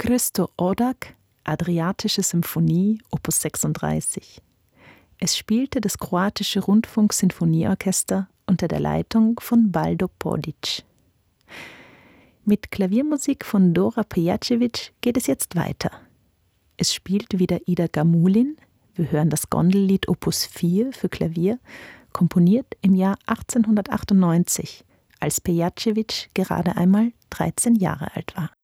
Christo Odak, Adriatische Symphonie, Opus 36. Es spielte das kroatische Rundfunk-Sinfonieorchester unter der Leitung von Baldo Podic. Mit Klaviermusik von Dora Pejacevic geht es jetzt weiter. Es spielt wieder Ida Gamulin. Wir hören das Gondellied Opus 4 für Klavier, komponiert im Jahr 1898, als Pejacevic gerade einmal 13 Jahre alt war.